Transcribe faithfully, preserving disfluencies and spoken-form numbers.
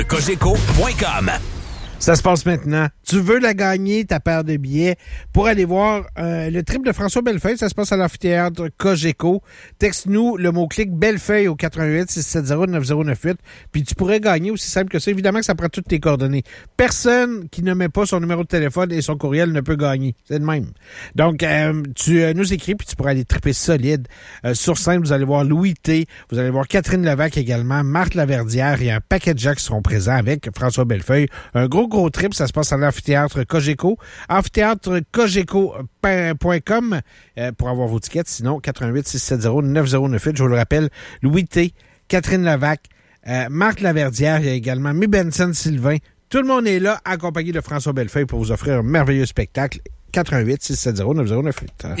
cogeco point com. Ça se passe maintenant. Tu veux la gagner, ta paire de billets, pour aller voir euh, le trip de François Bellefeuille. Ça se passe à l'amphithéâtre Cogeco. Texte-nous le mot-clic Bellefeuille au quatre un huit, six sept zéro, neuf zéro neuf huit. Puis tu pourrais gagner aussi simple que ça. Évidemment que ça prend toutes tes coordonnées. Personne qui ne met pas son numéro de téléphone et son courriel ne peut gagner. C'est le même. Donc, euh, tu euh, nous écris puis tu pourras aller triper solide. Euh, sur scène, vous allez voir Louis T. Vous allez voir Catherine Levac également, Marthe Laverdière et un paquet de gens qui seront présents avec François Bellefeuille. Un gros gros trip, ça se passe à l'amphithéâtre Cogeco. amphithéâtre cogeco point com euh, pour avoir vos tickets. Sinon, quatre un huit, six sept zéro, neuf zéro neuf huit. Je vous le rappelle, Louis T, Catherine Levac, euh, Marthe Laverdière, il y a également Mi Benson Sylvain. Tout le monde est là, accompagné de François Bellefeuille pour vous offrir un merveilleux spectacle. quatre un huit, six sept zéro, neuf zéro neuf huit.